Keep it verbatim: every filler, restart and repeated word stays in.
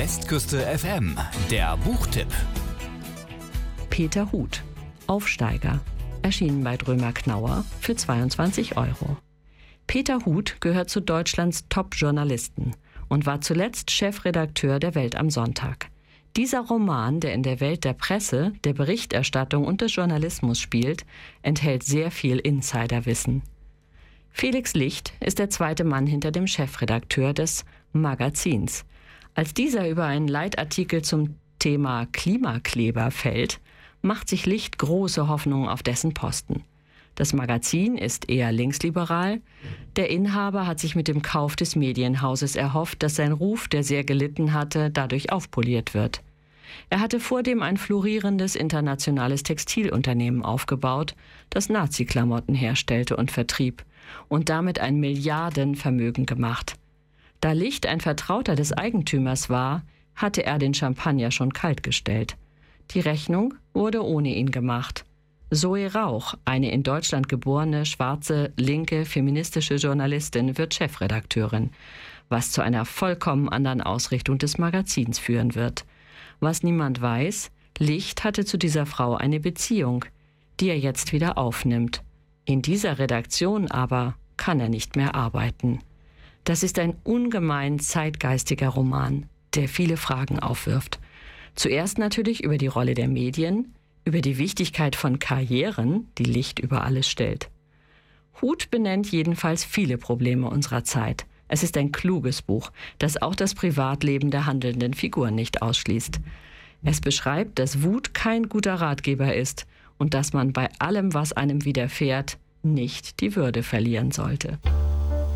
Westküste F M, der Buchtipp. Peter Huth, Aufsteiger, erschienen bei Drömer Knauer für zweiundzwanzig Euro. Peter Huth gehört zu Deutschlands Top-Journalisten und war zuletzt Chefredakteur der Welt am Sonntag. Dieser Roman, der in der Welt der Presse, der Berichterstattung und des Journalismus spielt, enthält sehr viel Insiderwissen. Felix Licht ist der zweite Mann hinter dem Chefredakteur des Magazins. Als dieser über einen Leitartikel zum Thema Klimakleber fällt, macht sich Licht große Hoffnungen auf dessen Posten. Das Magazin ist eher linksliberal. Der Inhaber hat sich mit dem Kauf des Medienhauses erhofft, dass sein Ruf, der sehr gelitten hatte, dadurch aufpoliert wird. Er hatte vordem ein florierendes internationales Textilunternehmen aufgebaut, das Nazi-Klamotten herstellte und vertrieb und damit ein Milliardenvermögen gemacht. Da Licht ein Vertrauter des Eigentümers war, hatte er den Champagner schon kaltgestellt. Die Rechnung wurde ohne ihn gemacht. Zoe Rauch, eine in Deutschland geborene, schwarze, linke, feministische Journalistin, wird Chefredakteurin, was zu einer vollkommen anderen Ausrichtung des Magazins führen wird. Was niemand weiß, Licht hatte zu dieser Frau eine Beziehung, die er jetzt wieder aufnimmt. In dieser Redaktion aber kann er nicht mehr arbeiten. Das ist ein ungemein zeitgeistiger Roman, der viele Fragen aufwirft. Zuerst natürlich über die Rolle der Medien, über die Wichtigkeit von Karrieren, die Licht über alles stellt. Huth benennt jedenfalls viele Probleme unserer Zeit. Es ist ein kluges Buch, das auch das Privatleben der handelnden Figuren nicht ausschließt. Es beschreibt, dass Wut kein guter Ratgeber ist und dass man bei allem, was einem widerfährt, nicht die Würde verlieren sollte.